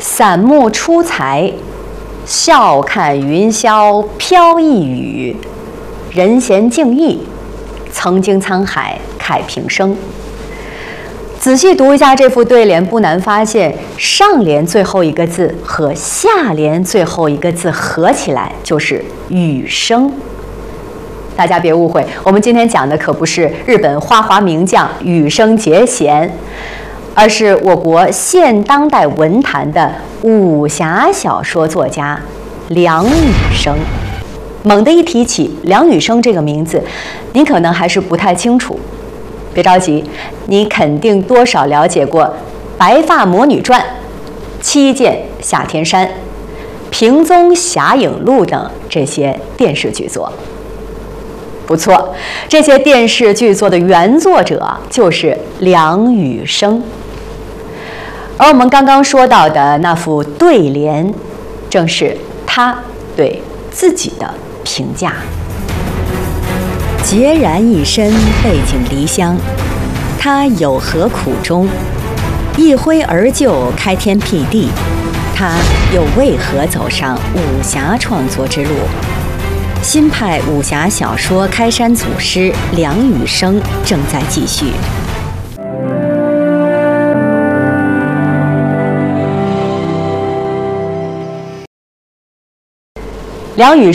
散木出材，笑看云霄飘逸语，人闲静意，曾经沧海慨平生。仔细读一下这副对联，不难发现，上联最后一个字和下联最后一个字合起来就是雨声。大家别误会，我们今天讲的可不是日本花滑名将羽生结弦，而是我国现当代文坛的武侠小说作家梁羽生。猛地一提起梁羽生这个名字，您可能还是不太清楚。别着急，你肯定多少了解过《白发魔女传》《七剑下天山》《平宗侠影录》等这些电视剧作。不错，这些电视剧作的原作者就是梁羽生。而我们刚刚说到的那副对联，正是他对自己的评价。孑然一身，背井离乡，他有何苦衷？一挥而就，开天辟地，他又为何走上武侠创作之路？新派武侠小说开山祖师梁羽生正在继续。梁羽